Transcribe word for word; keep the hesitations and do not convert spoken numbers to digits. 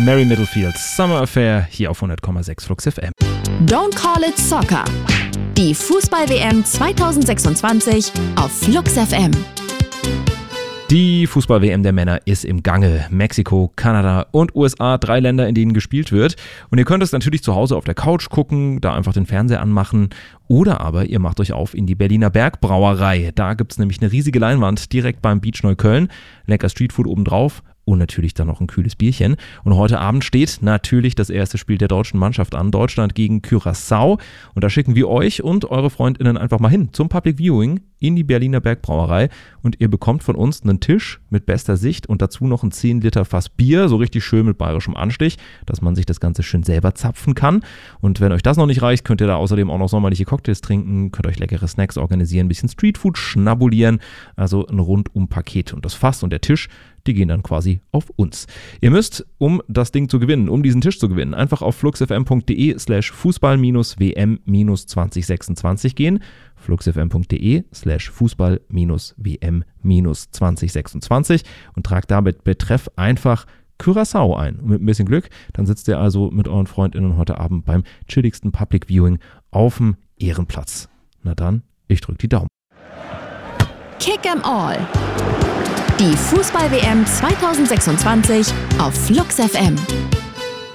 Mary Middlefield, Summer Affair, hier auf hundert Komma sechs Flux F M. Don't Call It Soccer. Die Fußball-W M zwanzig sechsundzwanzig auf Flux F M. Die Fußball-W M der Männer ist im Gange. Mexiko, Kanada und U S A, drei Länder, in denen gespielt wird. Und ihr könnt es natürlich zu Hause auf der Couch gucken, da einfach den Fernseher anmachen. Oder aber ihr macht euch auf in die Berliner Bergbrauerei. Da gibt es nämlich eine riesige Leinwand direkt beim Beach Neukölln. Lecker Streetfood obendrauf. Und natürlich dann noch ein kühles Bierchen. Und heute Abend steht natürlich das erste Spiel der deutschen Mannschaft an. Deutschland gegen Curaçao. Und da schicken wir euch und eure FreundInnen einfach mal hin zum Public Viewing in die Berliner Bergbrauerei. Und ihr bekommt von uns einen Tisch mit bester Sicht und dazu noch ein zehn Liter Fass Bier. So richtig schön mit bayerischem Anstich, dass man sich das Ganze schön selber zapfen kann. Und wenn euch das noch nicht reicht, könnt ihr da außerdem auch noch sommerliche Cocktails trinken, könnt euch leckere Snacks organisieren, ein bisschen Streetfood schnabulieren. Also ein Rundum-Paket. Und das Fass und der Tisch, die gehen dann quasi auf uns. Ihr müsst, um das Ding zu gewinnen, um diesen Tisch zu gewinnen, einfach auf fluxfm.de slash fußball-wm zwanzig sechsundzwanzig gehen. fluxfm.de slash fußball-wm zwanzig sechsundzwanzig und tragt damit Betreff einfach Curaçao ein. Und mit ein bisschen Glück, dann sitzt ihr also mit euren FreundInnen heute Abend beim chilligsten Public Viewing auf dem Ehrenplatz. Na dann, ich drück die Daumen. Kick 'em all. Die Fußball-W M zwanzig sechsundzwanzig auf Flux F M.